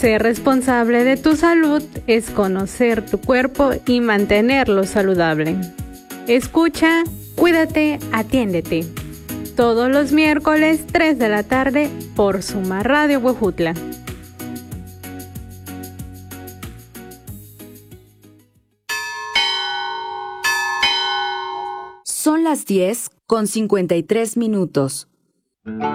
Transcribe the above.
Ser responsable de tu salud es conocer tu cuerpo y mantenerlo saludable. Escucha, cuídate, atiéndete. Todos los miércoles 3 de la tarde por Suma Radio Huejutla. Son las 10:53.